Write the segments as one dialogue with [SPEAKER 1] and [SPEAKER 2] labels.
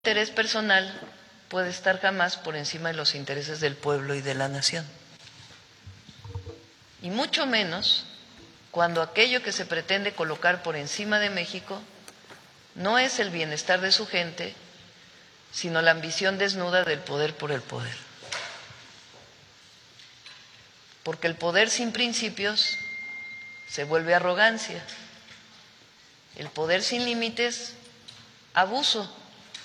[SPEAKER 1] interés personal puede estar jamás por encima de los intereses del pueblo y de la nación. Y mucho menos cuando aquello que se pretende colocar por encima de México no es el bienestar de su gente, sino la ambición desnuda del poder por el poder. Porque el poder sin principios se vuelve arrogancia, el poder sin límites, abuso,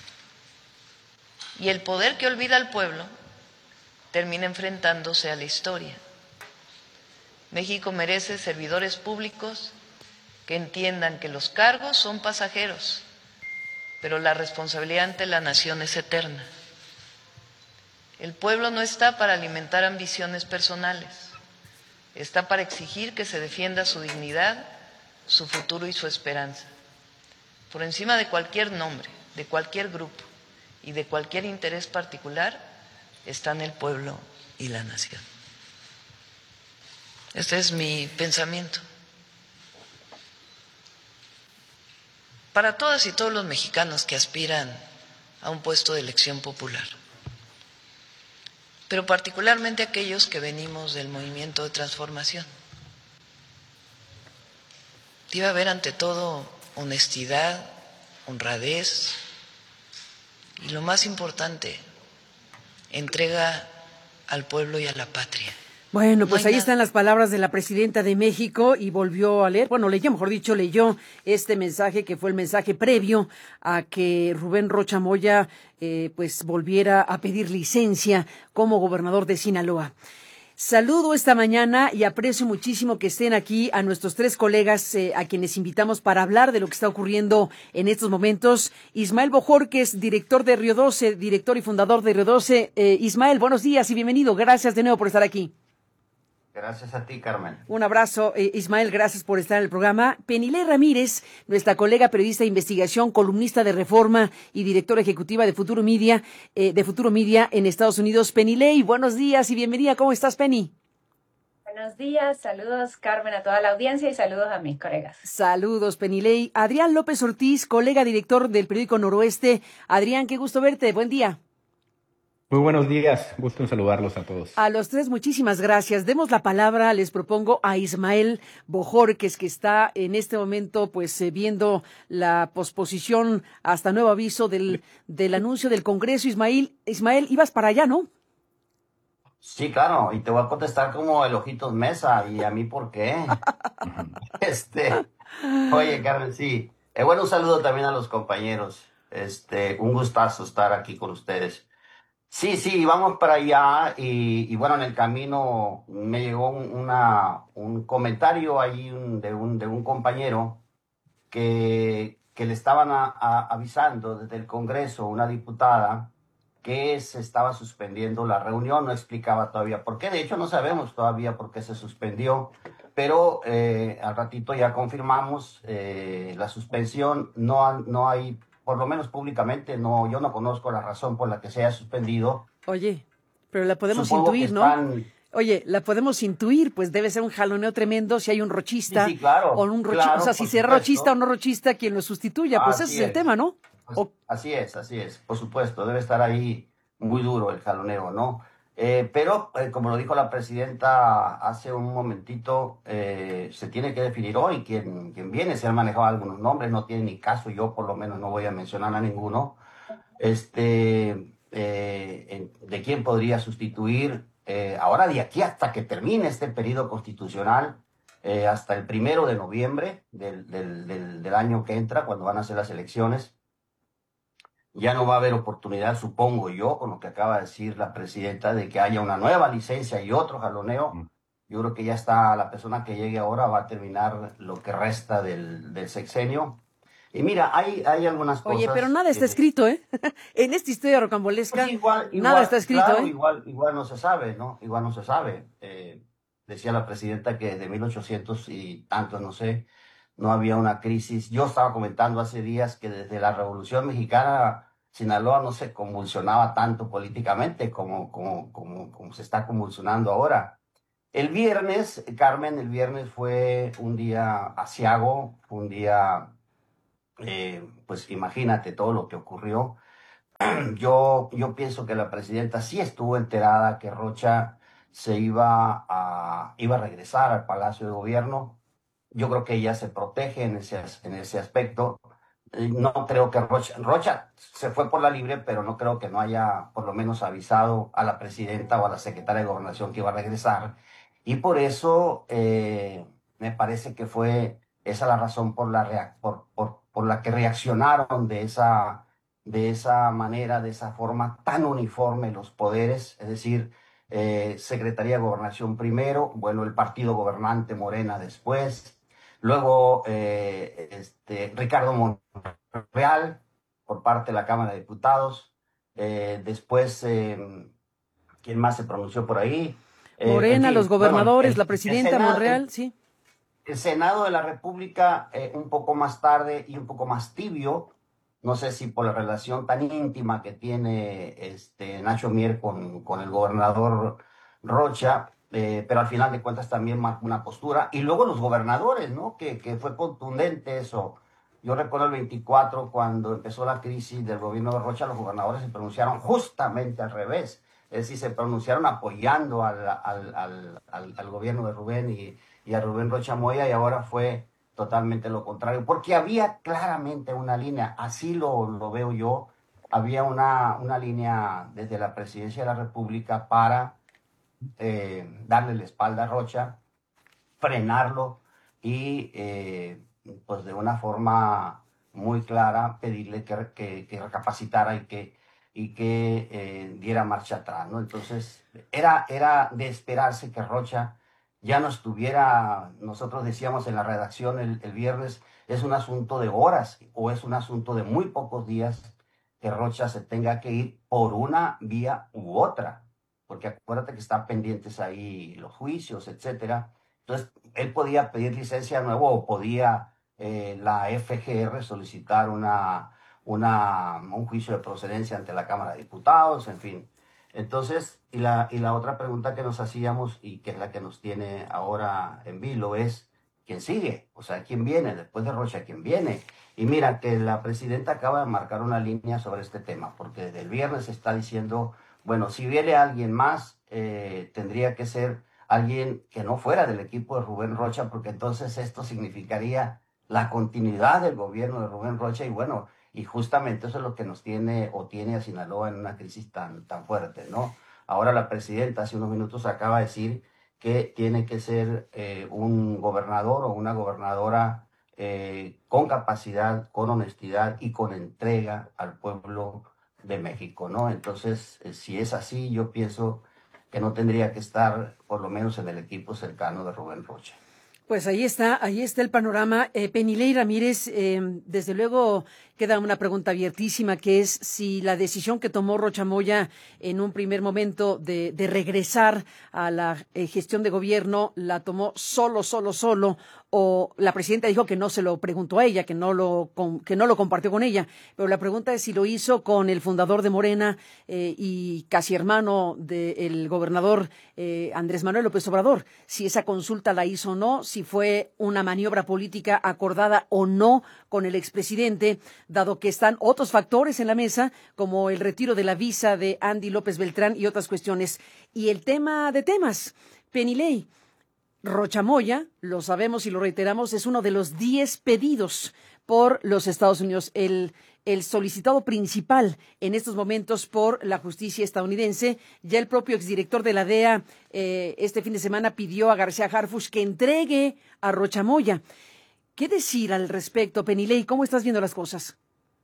[SPEAKER 1] y el poder que olvida al pueblo termina enfrentándose a la historia. México merece servidores públicos que entiendan que los cargos son pasajeros, pero la responsabilidad ante la nación es eterna. El pueblo no está para alimentar ambiciones personales, está para exigir que se defienda su dignidad, su futuro y su esperanza. Por encima de cualquier nombre, de cualquier grupo y de cualquier interés particular, están el pueblo y la nación. Este es mi pensamiento. Para todas y todos los mexicanos que aspiran a un puesto de elección popular, pero particularmente aquellos que venimos del movimiento de transformación. Debe haber ante todo honestidad, honradez y, lo más importante, entrega al pueblo y a la patria.
[SPEAKER 2] Bueno, pues ahí están las palabras de la presidenta de México y volvió a leer, bueno, leyó este mensaje que fue el mensaje previo a que Rubén Rocha Moya pues volviera a pedir licencia como gobernador de Sinaloa. Saludo esta mañana y aprecio muchísimo que estén aquí a nuestros tres colegas a quienes invitamos para hablar de lo que está ocurriendo en estos momentos. Ismael Bojorquez, director de Río 12, director y fundador de Río 12. Ismael, buenos días y bienvenido. Gracias de nuevo por estar aquí.
[SPEAKER 3] Gracias a ti, Carmen.
[SPEAKER 2] Un abrazo, Ismael, gracias por estar en el programa. Penilei Ramírez, nuestra colega periodista de investigación, columnista de Reforma y directora ejecutiva de Futuro Media en Estados Unidos. Penilei, buenos días y bienvenida. ¿Cómo estás, Penny?
[SPEAKER 4] Buenos días, saludos, Carmen, a toda la audiencia y saludos a mis colegas.
[SPEAKER 2] Saludos, Penilei. Adrián López Ortiz, colega director del periódico Noroeste. Adrián, qué gusto verte. Buen día.
[SPEAKER 5] Muy buenos días, gusto en saludarlos a todos.
[SPEAKER 2] A los tres, muchísimas gracias. Demos la palabra, les propongo, a Ismael Bojorquez, que está en este momento pues viendo la posposición hasta nuevo aviso del anuncio del Congreso. Ismael, ibas para allá, ¿no?
[SPEAKER 3] Sí, claro, y te voy a contestar como el Ojitos Mesa, y a mí por qué. Oye, Carmen, sí. Bueno, un saludo también a los compañeros. Un gustazo estar aquí con ustedes. Sí, vamos para allá y bueno, en el camino me llegó un comentario ahí de un compañero que le estaban avisando desde el Congreso, una diputada, que se estaba suspendiendo la reunión, no explicaba todavía por qué, de hecho no sabemos todavía por qué se suspendió, pero al ratito ya confirmamos la suspensión, no hay, por lo menos públicamente, yo no conozco la razón por la que se haya suspendido.
[SPEAKER 2] Oye, pero la podemos
[SPEAKER 3] Supongo
[SPEAKER 2] intuir, ¿no? Oye, la podemos intuir, pues debe ser un jaloneo tremendo si hay un rochista.
[SPEAKER 3] Sí, claro,
[SPEAKER 2] o un rochista,
[SPEAKER 3] claro,
[SPEAKER 2] o sea, si será rochista o no rochista, quien lo sustituya, pues ese es el tema, ¿no?
[SPEAKER 3] Pues, así es, por supuesto, debe estar ahí muy duro el jaloneo, ¿no? Pero, como lo dijo la presidenta hace un momentito, se tiene que definir hoy quién viene. Se han manejado algunos nombres, no tiene ni caso, yo por lo menos no voy a mencionar a ninguno. De quién podría sustituir ahora de aquí hasta que termine este periodo constitucional, hasta el 1 de noviembre del año que entra, cuando van a ser las elecciones. Ya no va a haber oportunidad, supongo yo, con lo que acaba de decir la presidenta, de que haya una nueva licencia y otro jaloneo. Yo creo que ya está, la persona que llegue ahora va a terminar lo que resta del sexenio. Y mira, hay algunas cosas...
[SPEAKER 2] Oye, pero nada está escrito, ¿eh? En esta historia rocambolesca,
[SPEAKER 3] pues igual,
[SPEAKER 2] nada está escrito,
[SPEAKER 3] claro,
[SPEAKER 2] ¿eh?
[SPEAKER 3] Igual no se sabe, ¿no? Igual no se sabe. Decía la presidenta que de 1800 y tantos, no sé, no había una crisis. Yo estaba comentando hace días que desde la Revolución Mexicana, Sinaloa no se convulsionaba tanto políticamente como se está convulsionando ahora. El viernes, Carmen, fue un día aciago, fue un día, pues imagínate todo lo que ocurrió. yo pienso que la presidenta sí estuvo enterada que Rocha iba a regresar al Palacio de Gobierno. Yo creo que ella se protege en ese aspecto. No creo que Rocha se fue por la libre, pero no creo que no haya por lo menos avisado a la presidenta o a la secretaria de Gobernación que iba a regresar. Y por eso me parece que fue esa la razón por la que reaccionaron de esa manera, de esa forma tan uniforme los poderes, es decir, Secretaría de Gobernación primero, bueno, el partido gobernante Morena después, luego Ricardo Monreal por parte de la Cámara de Diputados, después, ¿quién más se pronunció por ahí? En
[SPEAKER 2] Morena, los
[SPEAKER 3] fin, bueno,
[SPEAKER 2] gobernadores, la presidenta
[SPEAKER 3] Senado,
[SPEAKER 2] Monreal, sí.
[SPEAKER 3] el Senado de la República un poco más tarde y un poco más tibio, no sé si por la relación tan íntima que tiene Nacho Mier con el gobernador Rocha, pero al final de cuentas también marcó una postura. Y luego los gobernadores, ¿no? Que fue contundente eso. Yo recuerdo el 24, cuando empezó la crisis del gobierno de Rocha, los gobernadores se pronunciaron justamente al revés. Es decir, se pronunciaron apoyando al gobierno de Rubén y a Rubén Rocha Moya, y ahora fue totalmente lo contrario, porque había claramente una línea, así lo veo yo, había una línea desde la presidencia de la República para darle la espalda a Rocha, frenarlo y pues de una forma muy clara pedirle que recapacitara y que diera marcha atrás, ¿no? Entonces era de esperarse que Rocha ya no estuviera, nosotros decíamos en la redacción el viernes, es un asunto de horas o es un asunto de muy pocos días que Rocha se tenga que ir por una vía u otra, porque acuérdate que están pendientes ahí los juicios, etcétera. Entonces, él podía pedir licencia de nuevo o podía la FGR solicitar un juicio de procedencia ante la Cámara de Diputados, en fin. Entonces, y la otra pregunta que nos hacíamos y que es la que nos tiene ahora en vilo es, ¿quién sigue? O sea, ¿quién viene? Después de Rocha, ¿quién viene? Y mira que la presidenta acaba de marcar una línea sobre este tema, porque desde el viernes está diciendo, bueno, si viene alguien más, tendría que ser alguien que no fuera del equipo de Rubén Rocha, porque entonces esto significaría la continuidad del gobierno de Rubén Rocha y bueno, y justamente eso es lo que nos tiene o tiene a Sinaloa en una crisis tan fuerte, ¿no? Ahora la presidenta hace unos minutos acaba de decir que tiene que ser un gobernador o una gobernadora con capacidad, con honestidad y con entrega al pueblo de México, ¿no? Entonces, si es así, yo pienso que no tendría que estar, por lo menos en el equipo cercano de Rubén Rocha.
[SPEAKER 2] Pues ahí está el panorama. Penilei Ramírez, desde luego queda una pregunta abiertísima, que es si la decisión que tomó Rocha Moya en un primer momento de regresar a la gestión de gobierno, la tomó solo, o la presidenta dijo que no se lo preguntó a ella, que no lo compartió con ella, pero la pregunta es si lo hizo con el fundador de Morena y casi hermano del gobernador Andrés Manuel López Obrador, si esa consulta la hizo o no, si fue una maniobra política acordada o no con el expresidente, dado que están otros factores en la mesa, como el retiro de la visa de Andy López Beltrán y otras cuestiones. Y el tema de temas, Penilei, Rocha Moya, lo sabemos y lo reiteramos, es uno de los 10 pedidos por los Estados Unidos, el solicitado principal en estos momentos por la justicia estadounidense. Ya el propio exdirector de la DEA este fin de semana pidió a García Harfuch que entregue a Rocha Moya. ¿Qué decir al respecto, Penilei? ¿Cómo estás viendo las cosas?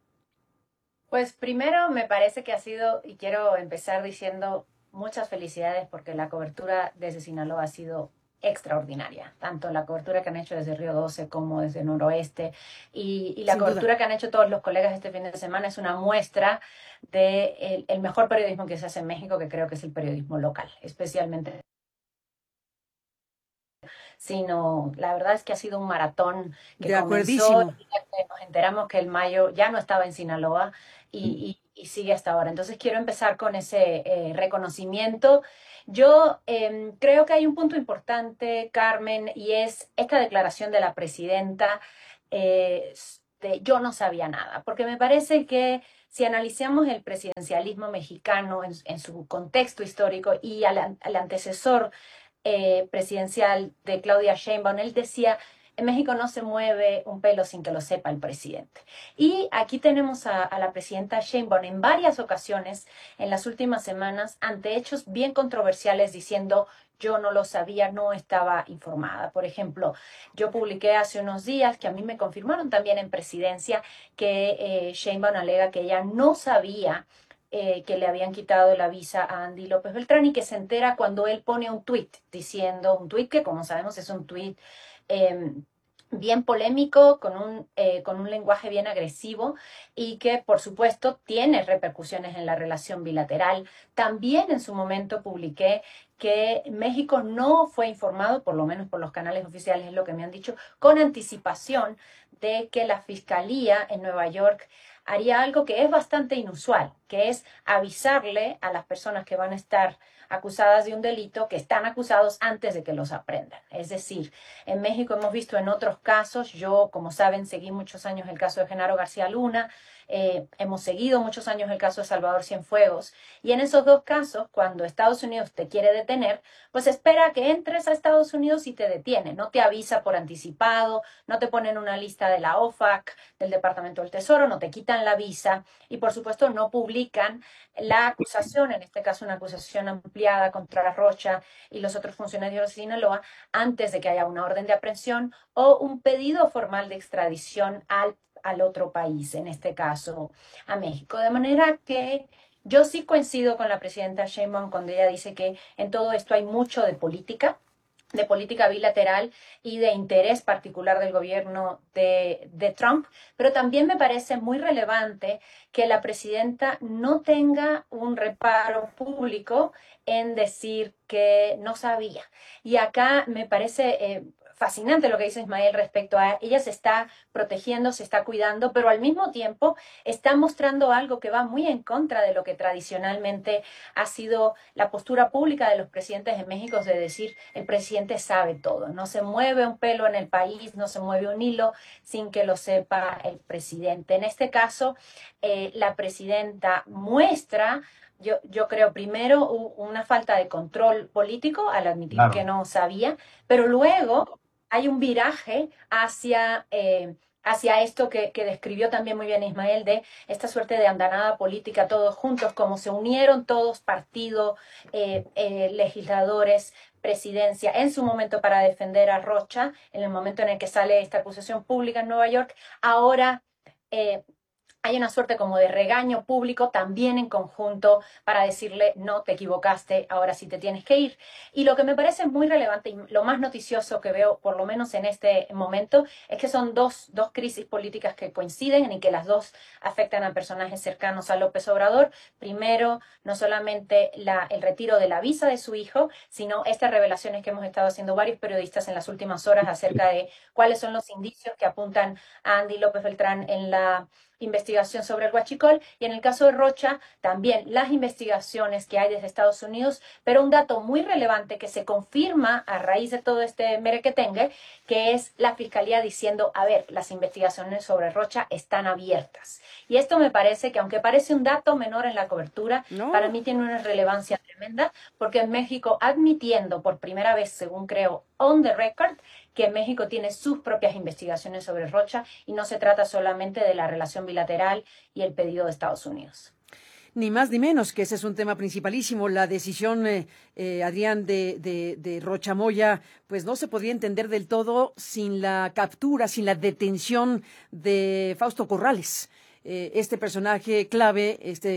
[SPEAKER 4] Pues primero me parece que ha sido, y quiero empezar diciendo muchas felicidades porque la cobertura desde Sinaloa ha sido extraordinaria, tanto la cobertura que han hecho desde Río 12 como desde el Noroeste y la
[SPEAKER 2] Sin
[SPEAKER 4] cobertura
[SPEAKER 2] duda.
[SPEAKER 4] que han hecho todos los colegas este fin de semana es una muestra de el mejor periodismo que se hace en México, que creo que es el periodismo local, especialmente. Sino la verdad es que ha sido un maratón que
[SPEAKER 2] De
[SPEAKER 4] comenzó el
[SPEAKER 2] acuerdísimo.
[SPEAKER 4] día que nos enteramos que el Mayo ya no estaba en Sinaloa y sigue hasta ahora. Entonces quiero empezar con ese reconocimiento. Yo creo que hay un punto importante, Carmen, y es esta declaración de la presidenta de yo no sabía nada, porque me parece que si analizamos el presidencialismo mexicano en su contexto histórico y al antecesor presidencial de Claudia Sheinbaum, él decía, en México no se mueve un pelo sin que lo sepa el presidente. Y aquí tenemos a la presidenta Sheinbaum en varias ocasiones en las últimas semanas ante hechos bien controversiales diciendo yo no lo sabía, no estaba informada. Por ejemplo, yo publiqué hace unos días que a mí me confirmaron también en presidencia que Sheinbaum alega que ella no sabía que le habían quitado la visa a Andy López Beltrán y que se entera cuando él pone un tuit diciendo, un tuit que como sabemos es un tuit bien polémico, con un lenguaje bien agresivo y que por supuesto tiene repercusiones en la relación bilateral. También en su momento publiqué que México no fue informado, por lo menos por los canales oficiales es lo que me han dicho, con anticipación de que la Fiscalía en Nueva York haría algo que es bastante inusual, que es avisarle a las personas que van a estar acusadas de un delito, que están acusados antes de que los aprendan. Es decir, en México hemos visto en otros casos, yo, como saben, seguí muchos años el caso de Genaro García Luna, hemos seguido muchos años el caso de Salvador Cienfuegos, y en esos dos casos, cuando Estados Unidos te quiere detener, pues espera que entres a Estados Unidos y te detiene, no te avisa por anticipado, no te ponen una lista de la OFAC, del Departamento del Tesoro, no te quitan la visa, y por supuesto no publican la acusación, en este caso una acusación ampliada contra Rocha y los otros funcionarios de Sinaloa, antes de que haya una orden de aprehensión o un pedido formal de extradición al otro país, en este caso a México. De manera que yo sí coincido con la presidenta Sheinbaum cuando ella dice que en todo esto hay mucho de política bilateral y de interés particular del gobierno de Trump, pero también me parece muy relevante que la presidenta no tenga un reparo público en decir que no sabía. Y acá me parece fascinante lo que dice Ismael respecto a ella se está protegiendo, se está cuidando, pero al mismo tiempo está mostrando algo que va muy en contra de lo que tradicionalmente ha sido la postura pública de los presidentes de México, de decir el presidente sabe todo, no se mueve un pelo en el país, no se mueve un hilo sin que lo sepa el presidente. En este caso, la presidenta muestra yo creo primero una falta de control político al admitir que
[SPEAKER 3] Claro.
[SPEAKER 4] no sabía, pero luego hay un viraje hacia esto que describió también muy bien Ismael, de esta suerte de andanada política, todos juntos, como se unieron todos, partido, legisladores, presidencia, en su momento para defender a Rocha, en el momento en el que sale esta acusación pública en Nueva York, ahora hay una suerte como de regaño público también en conjunto para decirle no, te equivocaste, ahora sí te tienes que ir. Y lo que me parece muy relevante y lo más noticioso que veo, por lo menos en este momento, es que son dos crisis políticas que coinciden y que las dos afectan a personajes cercanos a López Obrador. Primero, no solamente el retiro de la visa de su hijo, sino estas revelaciones que hemos estado haciendo varios periodistas en las últimas horas acerca de cuáles son los indicios que apuntan a Andy López Beltrán en la investigación sobre el huachicol, y en el caso de Rocha también las investigaciones que hay desde Estados Unidos, pero un dato muy relevante que se confirma a raíz de todo este merequetengue, que es la Fiscalía diciendo, a ver, las investigaciones sobre Rocha están abiertas. Y esto me parece que, aunque parece un dato menor en la cobertura, para mí tiene una relevancia tremenda, porque en México, admitiendo por primera vez, según creo, on the record, que México tiene sus propias investigaciones sobre Rocha y no se trata solamente de la relación bilateral y el pedido de Estados Unidos.
[SPEAKER 2] Ni más ni menos, que ese es un tema principalísimo. La decisión, Adrián, de Rocha Moya, pues no se podría entender del todo sin la captura, sin la detención de Fausto Corrales. Este personaje clave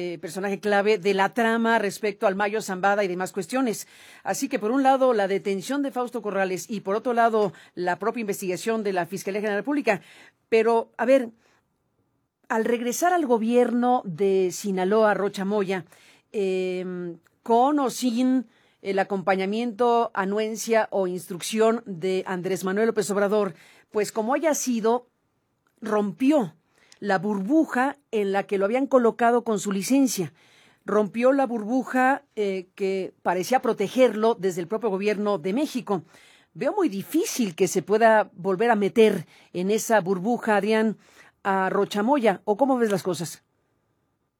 [SPEAKER 2] de la trama respecto al Mayo Zambada y demás cuestiones. Así que por un lado la detención de Fausto Corrales y por otro lado la propia investigación de la Fiscalía General de la República. Pero, a ver, al regresar al gobierno de Sinaloa, Rocha Moya, con o sin el acompañamiento, anuencia o instrucción de Andrés Manuel López Obrador, pues como haya sido, rompió la burbuja en la que lo habían colocado con su licencia. Rompió la burbuja que parecía protegerlo desde el propio gobierno de México. Veo muy difícil que se pueda volver a meter en esa burbuja, Adrián, a Rocha Moya, ¿o cómo ves las cosas?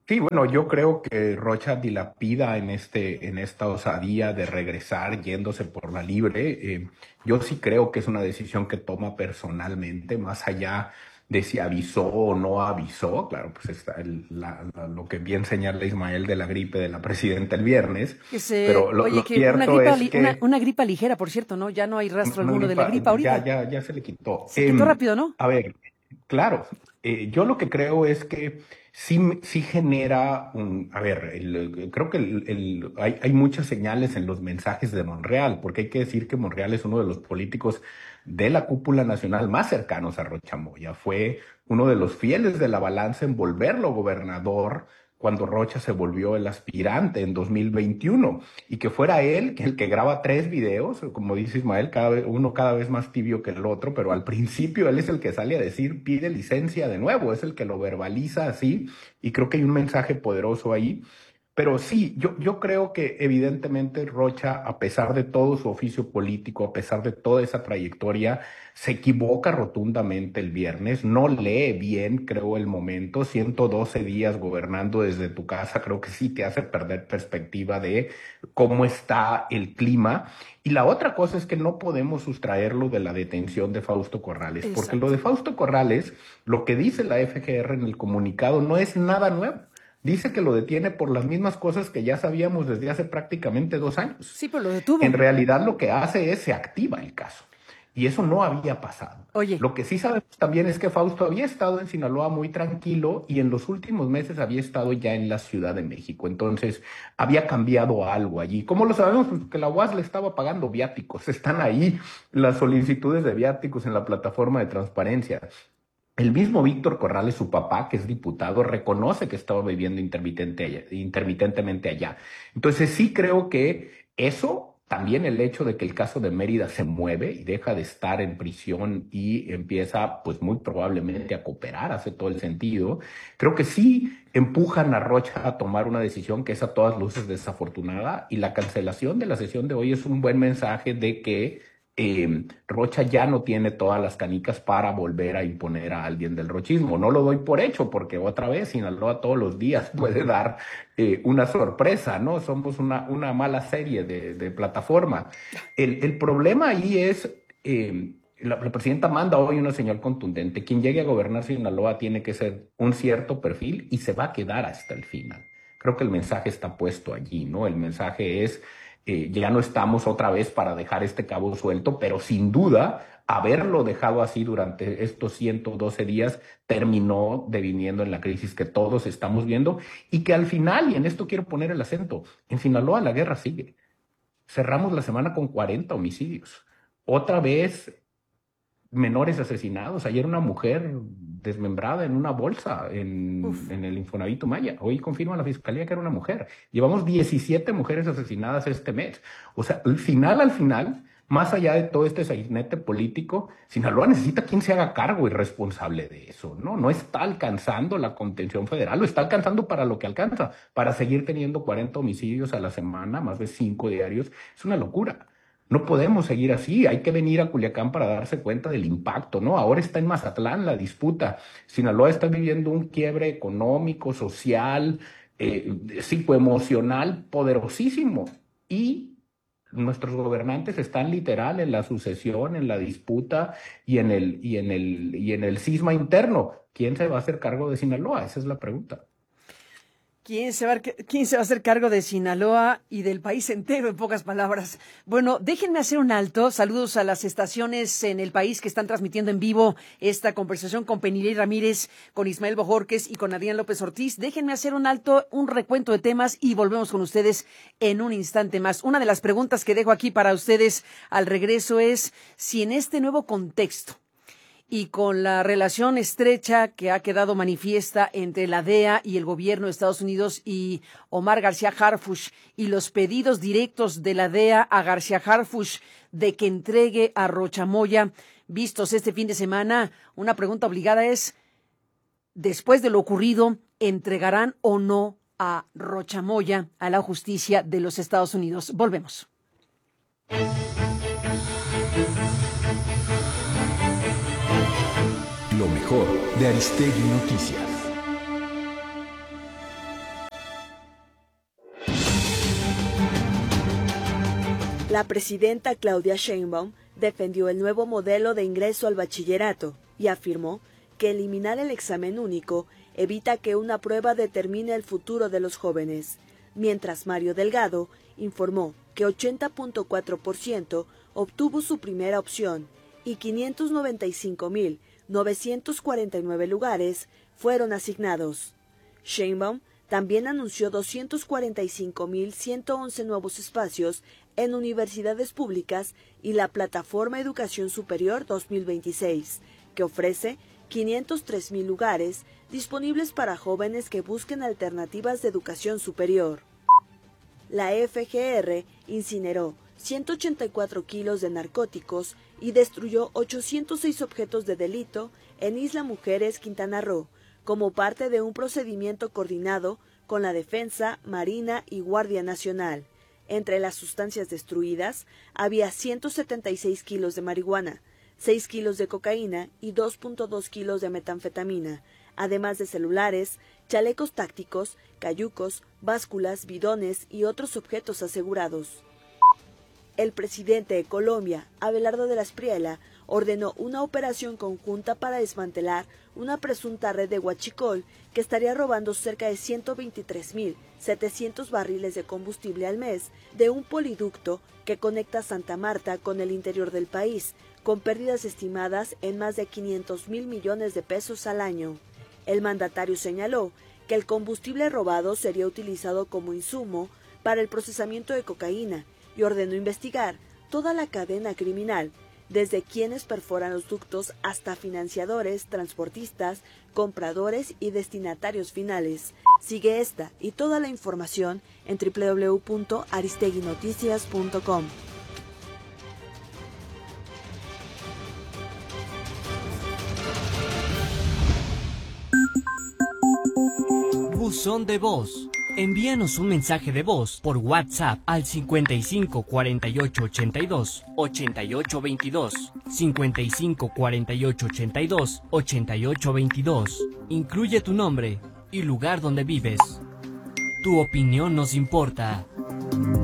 [SPEAKER 5] Sí, bueno, yo creo que Rocha dilapida en esta osadía de regresar yéndose por la libre. Yo sí creo que es una decisión que toma personalmente, más allá de si avisó o no avisó. Claro, pues está lo que bien señala Ismael de la gripe de la presidenta el viernes, pero
[SPEAKER 2] Oye,
[SPEAKER 5] lo
[SPEAKER 2] que una
[SPEAKER 5] cierto
[SPEAKER 2] gripa,
[SPEAKER 5] es que
[SPEAKER 2] una gripa ligera, por cierto, ¿no? Ya no hay rastro alguno de la gripa ahorita.
[SPEAKER 5] ya se le quitó.
[SPEAKER 2] Se quitó rápido, ¿no?
[SPEAKER 5] A ver, claro, yo lo que creo es que sí genera a ver, creo que hay muchas señales en los mensajes de Monreal, porque hay que decir que Monreal es uno de los políticos de la cúpula nacional más cercanos a Rocha Moya. Fue uno de los fieles de la balanza en volverlo gobernador cuando Rocha se volvió el aspirante en 2021, y que fuera él el que graba 3 videos, como dice Ismael, uno cada vez más tibio que el otro, pero al principio él es el que sale a decir pide licencia de nuevo, es el que lo verbaliza así, y creo que hay un mensaje poderoso ahí. Pero sí, yo creo que evidentemente Rocha, a pesar de todo su oficio político, a pesar de toda esa trayectoria, se equivoca rotundamente el viernes, no lee bien, creo, el momento. 112 días gobernando desde tu casa, creo que sí te hace perder perspectiva de cómo está el clima. Y la otra cosa es que no podemos sustraerlo de la detención de Fausto Corrales, porque lo de Fausto Corrales, lo que dice la FGR en el comunicado, no es nada nuevo. Dice que lo detiene por las mismas cosas que ya sabíamos desde hace prácticamente 2 años.
[SPEAKER 2] Sí, pero lo detuvo.
[SPEAKER 5] En realidad lo que hace es se activa el caso. Y eso no había pasado.
[SPEAKER 2] Oye.
[SPEAKER 5] Lo que sí sabemos también es que Fausto había estado en Sinaloa muy tranquilo y en los últimos meses había estado ya en la Ciudad de México. Entonces había cambiado algo allí. ¿Cómo lo sabemos? Pues que la UAS le estaba pagando viáticos. Están ahí las solicitudes de viáticos en la plataforma de transparencia. El mismo Víctor Corrales, su papá, que es diputado, reconoce que estaba viviendo intermitentemente allá. Entonces sí creo que eso, también el hecho de que el caso de Mérida se mueve y deja de estar en prisión y empieza, pues muy probablemente a cooperar, hace todo el sentido. Creo que sí empujan a Rocha a tomar una decisión que es a todas luces desafortunada, y la cancelación de la sesión de hoy es un buen mensaje de que Rocha ya no tiene todas las canicas para volver a imponer a alguien del rochismo. No lo doy por hecho, porque otra vez Sinaloa todos los días puede dar una sorpresa, ¿no? Somos una mala serie de plataforma. El problema ahí es, la presidenta manda hoy una señal contundente: quien llegue a gobernar Sinaloa tiene que ser un cierto perfil y se va a quedar hasta el final. Creo que el mensaje está puesto allí, ¿no? El mensaje es: ya no estamos otra vez para dejar este cabo suelto, pero sin duda haberlo dejado así durante estos 112 días terminó deviniendo en la crisis que todos estamos viendo, y que al final, y en esto quiero poner el acento, en Sinaloa la guerra sigue. Cerramos la semana con 40 homicidios. Otra vez menores asesinados. Ayer una mujer desmembrada en una bolsa en el Infonavit Maya. Hoy confirma la fiscalía que era una mujer. Llevamos 17 mujeres asesinadas este mes. O sea, al final, más allá de todo este sainete político, Sinaloa necesita quien se haga cargo y responsable de eso, ¿no? No está alcanzando la contención federal, lo está alcanzando para lo que alcanza, para seguir teniendo 40 homicidios a la semana, más de 5 diarios. Es una locura. No podemos seguir así, hay que venir a Culiacán para darse cuenta del impacto, ¿no? Ahora está en Mazatlán la disputa. Sinaloa está viviendo un quiebre económico, social, psicoemocional poderosísimo. Y nuestros gobernantes están literal en la sucesión, en la disputa y en el cisma interno. ¿Quién se va a hacer cargo de Sinaloa? Esa es la pregunta.
[SPEAKER 2] ¿Quién se va a hacer cargo de Sinaloa y del país entero, en pocas palabras? Bueno, déjenme hacer un alto. Saludos a las estaciones en el país que están transmitiendo en vivo esta conversación con Penilei Ramírez, con Ismael Bojorquez y con Adrián López Ortiz. Déjenme hacer un alto, un recuento de temas y volvemos con ustedes en un instante más. Una de las preguntas que dejo aquí para ustedes al regreso es si en este nuevo contexto y con la relación estrecha que ha quedado manifiesta entre la DEA y el gobierno de Estados Unidos y Omar García Harfuch, y los pedidos directos de la DEA a García Harfuch de que entregue a Rocha Moya, vistos este fin de semana, una pregunta obligada es, después de lo ocurrido, ¿entregarán o no a Rocha Moya a la justicia de los Estados Unidos? Volvemos.
[SPEAKER 6] Lo mejor de Aristegui Noticias. La presidenta Claudia Sheinbaum defendió el nuevo modelo de ingreso al bachillerato y afirmó que eliminar el examen único evita que una prueba determine el futuro de los jóvenes, mientras Mario Delgado informó que 80.4% obtuvo su primera opción y 595.949 lugares fueron asignados. Sheinbaum también anunció 245.111 nuevos espacios en universidades públicas y la Plataforma Educación Superior 2026, que ofrece 503.000 lugares disponibles para jóvenes que busquen alternativas de educación superior. La FGR incineró 184 kilos de narcóticos y destruyó 806 objetos de delito en Isla Mujeres, Quintana Roo, como parte de un procedimiento coordinado con la Defensa, Marina y Guardia Nacional. Entre las sustancias destruidas había 176 kilos de marihuana, 6 kilos de cocaína y 2.2 kilos de metanfetamina, además de celulares, chalecos tácticos, cayucos, básculas, bidones y otros objetos asegurados. El presidente de Colombia, Abelardo de la Espriella, ordenó una operación conjunta para desmantelar una presunta red de huachicol que estaría robando cerca de 123.700 barriles de combustible al mes de un poliducto que conecta Santa Marta con el interior del país, con pérdidas estimadas en más de 500.000 millones de pesos al año. El mandatario señaló que el combustible robado sería utilizado como insumo para el procesamiento de cocaína y ordenó investigar toda la cadena criminal, desde quienes perforan los ductos hasta financiadores, transportistas, compradores y destinatarios finales. Sigue esta y toda la información en www.aristeguinoticias.com.
[SPEAKER 7] Buzón de voz. Envíanos un mensaje de voz por WhatsApp al 55 48 82 88 22, 55 48 82 88 22. Incluye tu nombre y lugar donde vives. Tu opinión nos importa.